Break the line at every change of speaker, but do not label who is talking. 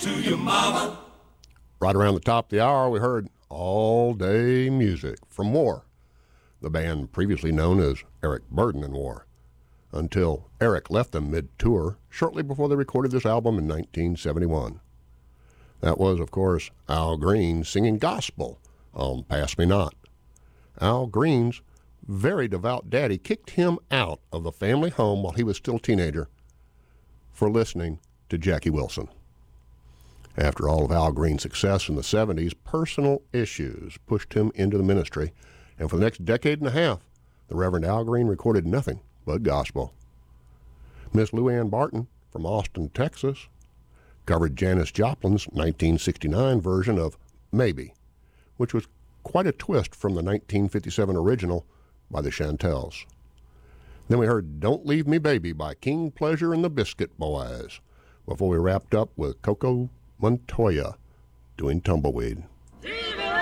to your mama.
Right around the top of the hour, we heard All Day Music from War, the band previously known as Eric Burdon and War, until Eric left them mid-tour shortly before they recorded this album in 1971. That was, of course, Al Green singing gospel on Pass Me Not. Al Green's very devout daddy kicked him out of the family home while he was still a teenager for listening to Jackie Wilson. After all of Al Green's success in the 70s, personal issues pushed him into the ministry, and for the next decade and a half, the Reverend Al Green recorded nothing but gospel. Miss Lou Ann Barton from Austin, Texas, covered Janis Joplin's 1969 version of Maybe, which was quite a twist from the 1957 original by the Chantels. Then we heard Don't Leave Me Baby by King Pleasure and the Biscuit Boys, before we wrapped up with Coco Montoya doing Tumbleweed.